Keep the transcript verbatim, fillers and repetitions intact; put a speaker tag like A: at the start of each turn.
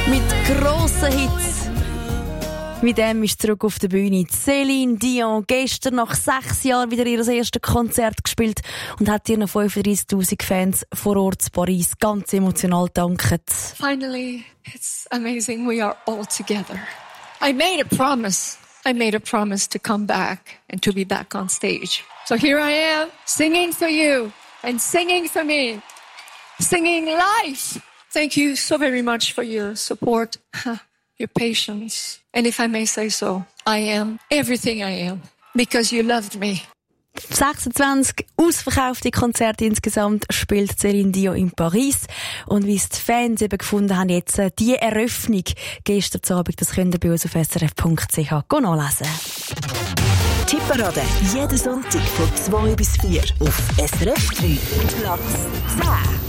A: Mit grossen Hits. Mit dem ist zurück auf der Bühne Céline Dion. Gestern nach sechs Jahren wieder ihr erstes Konzert gespielt und hat ihren fünfunddreissigtausend Fans vor Ort in Paris ganz emotional gedankt.
B: Finally, it's amazing we are all together. I made a promise. I made a promise to come back and to be back on stage. So here I am, singing for you and singing for me, singing live. Thank you so very much for your support, your patience. And if I may say so, I am everything I am because you loved me.
A: sechsundzwanzig ausverkaufte Konzerte insgesamt spielt Céline Dion in Paris. Und wie es die Fans eben gefunden haben, jetzt die Eröffnung gestern Abend, das könnt ihr bei uns auf s r f punkt c h nachlesen.
C: Tipparade, jeden Sonntag von zwei bis vier auf S R F drei. Platz zehn.